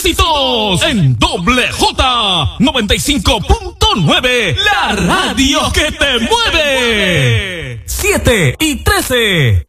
éxitos en Doble J 95.9, la radio que te mueve. 7 y 13.